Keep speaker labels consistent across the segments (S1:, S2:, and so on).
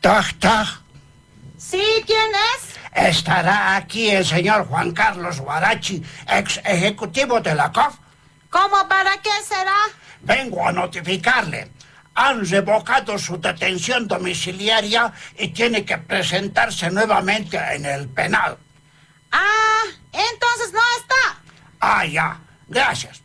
S1: Toc, toc.
S2: ¿Sí? ¿Quién es?
S1: ¿Estará aquí el señor Juan Carlos Guarachi, ex ejecutivo de la COF?
S2: ¿Cómo? ¿Para qué será?
S1: Vengo a notificarle. Han revocado su detención domiciliaria y tiene que presentarse nuevamente en el penal.
S2: Ah, entonces no está.
S1: Ah, ya. Gracias.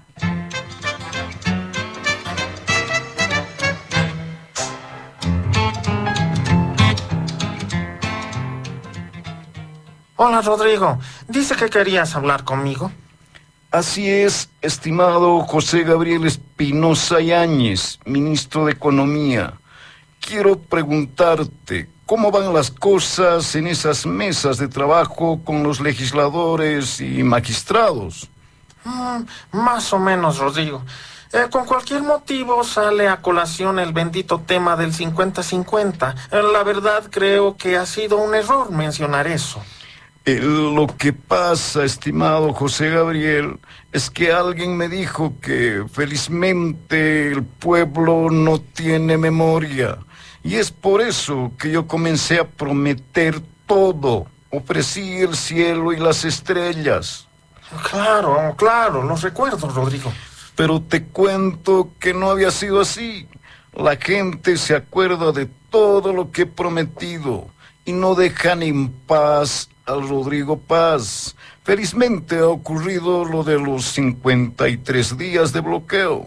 S3: Hola, Rodrigo. Dice que querías hablar conmigo.
S4: Así es, estimado José Gabriel Espinosa Yáñez, ministro de Economía. Quiero preguntarte, ¿cómo van las cosas en esas mesas de trabajo con los legisladores y magistrados?
S3: Más o menos, Rodrigo. Con cualquier motivo sale a colación el bendito tema del 50-50. La verdad, creo que ha sido un error mencionar eso.
S4: Lo que pasa, estimado José Gabriel, es que alguien me dijo que felizmente el pueblo no tiene memoria. Y es por eso que yo comencé a prometer todo. Ofrecí el cielo y las estrellas.
S3: Claro, los recuerdo, Rodrigo.
S4: Pero te cuento que no había sido así. La gente se acuerda de todo lo que he prometido y no dejan en paz al Rodrigo Paz. Felizmente ha ocurrido lo de los 53 días de bloqueo.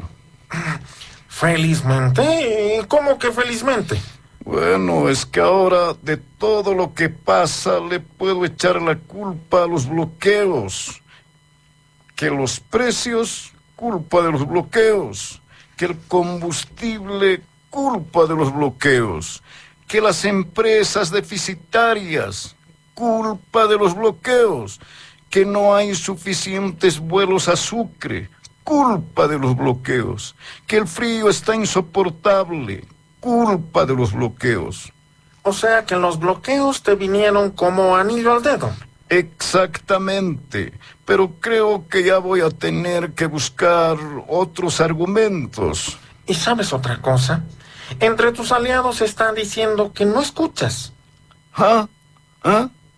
S3: ¿Felizmente? ¿Cómo que felizmente?
S4: Bueno, es que ahora de todo lo que pasa le puedo echar la culpa a los bloqueos. Que los precios, culpa de los bloqueos. Que el combustible, culpa de los bloqueos. Que las empresas deficitarias, culpa de los bloqueos. Que no hay suficientes vuelos a Sucre, culpa de los bloqueos. Que el frío está insoportable, culpa de los bloqueos.
S3: O sea que los bloqueos te vinieron como anillo al dedo.
S4: Exactamente, pero creo que ya voy a tener que buscar otros argumentos.
S3: ¿Y sabes otra cosa? Entre tus aliados están diciendo que no escuchas.
S4: ¿Ah? ¿Ah?